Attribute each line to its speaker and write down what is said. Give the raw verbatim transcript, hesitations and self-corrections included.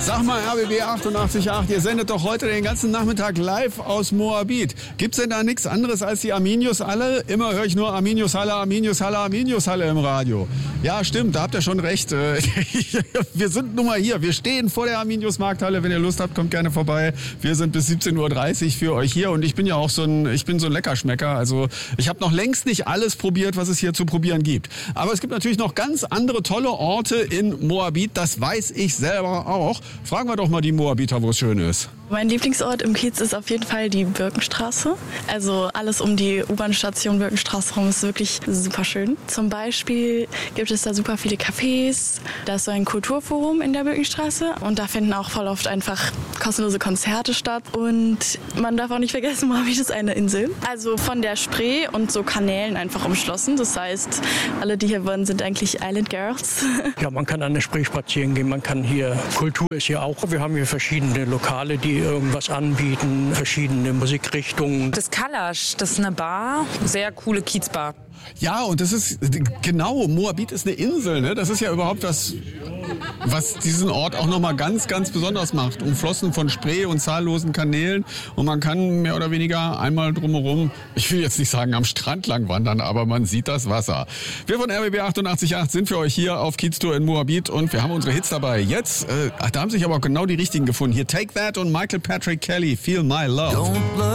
Speaker 1: Sag mal, R B B achtundachtzig Komma acht, ihr sendet doch heute den ganzen Nachmittag live aus Moabit. Gibt's denn da nichts anderes als die Arminius Halle? Immer höre ich nur Arminius Halle, Arminius Halle, Arminius Halle im Radio. Ja, stimmt, da habt ihr schon recht. Wir sind nun mal hier. Wir stehen vor der Arminius Markthalle. Wenn ihr Lust habt, kommt gerne vorbei. Wir sind bis siebzehn Uhr dreißig für euch hier. Und ich bin ja auch so ein, ich bin so ein Leckerschmecker. Also ich habe noch längst nicht alles probiert, was es hier zu probieren gibt. Aber es gibt natürlich noch ganz andere tolle Orte in Moabit. Das weiß ich selber auch. Fragen wir doch mal die Moabiter, wo es schön ist.
Speaker 2: Mein Lieblingsort im Kiez ist auf jeden Fall die Birkenstraße. Also alles um die U-Bahn-Station Birkenstraße rum ist wirklich super schön. Zum Beispiel gibt es da super viele Cafés. Da ist so ein Kulturforum in der Birkenstraße und da finden auch voll oft einfach kostenlose Konzerte statt. Und man darf auch nicht vergessen, Moabit ist eine Insel. Also von der Spree und so Kanälen einfach umschlossen. Das heißt, alle, die hier wohnen, sind eigentlich Island Girls.
Speaker 3: Ja, man kann an der Spree spazieren gehen. Man kann hier, Kultur ist hier auch. Wir haben hier verschiedene Lokale, die irgendwas anbieten, verschiedene Musikrichtungen.
Speaker 4: Das Kalasch, das ist eine Bar, sehr coole Kiezbar.
Speaker 1: Ja, und das ist, genau, Moabit ist eine Insel, ne? Das ist ja überhaupt das, was diesen Ort auch nochmal ganz, ganz besonders macht. Umflossen von Spree und zahllosen Kanälen. Und man kann mehr oder weniger einmal drumherum, ich will jetzt nicht sagen am Strand lang wandern, aber man sieht das Wasser. Wir von R B B achtundachtzig Komma acht sind für euch hier auf Kieztour in Moabit und wir haben unsere Hits dabei. Jetzt, äh, da haben sich aber auch genau die richtigen gefunden. Hier Take That und Michael Patrick Kelly, Feel My Love.